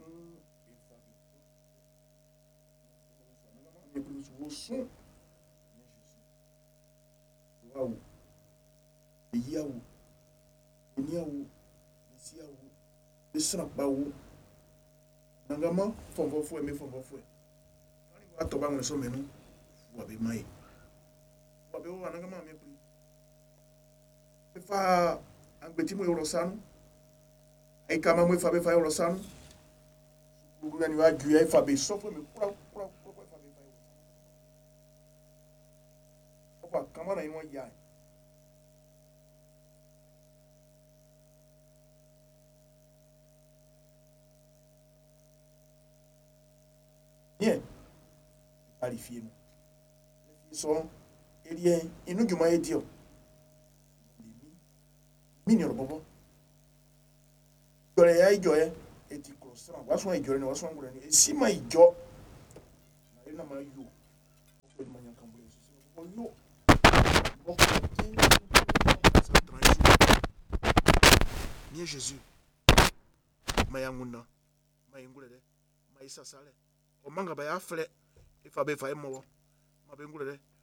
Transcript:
Wosun wawu eyawu eniawu esiawu esrapawu nangama fonfofo eme fonfofo atoba ngwe so menu wabe mai wabe wa nangama me pri fa angbeti mo eurosanu ai kama mo fa be fa eurosanu bugu ni wa ju ai fa be so fo me kura kama na iwọn ya yẹn arifie mu sọ eriẹ inú jùmọ̀ ayé díẹ̀ mí ni ọ̀rọ̀ bọ́bọ́ ìjọ rẹ̀ ya ìjọ yẹ etí kọ̀ sọ́nà wàá sọ́nà ìjọ rẹ̀ ni wàá sọ́nà gbọ́dọ̀ ni èsì máa ìjọ ayé náà máa yọ ọ̀pọ̀ ìdìmọ̀ yẹn kan bọ̀ yẹn sísè ọ̀pọ̀ yọ. Ni Jésus mayanguna mayingulele mayisasale omanga bayafle ifa befa emowo mabengulele